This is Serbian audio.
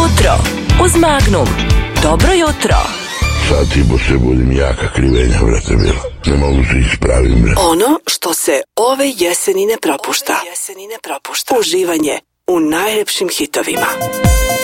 jutro uz Magnum. Dobro jutro. Sad ti po sve budim jaka krivenja, brate, bilo. Ne mogu se ispravim, brate. Ono što se ove jeseni ne propušta. Uživanje u najljepšim hitovima.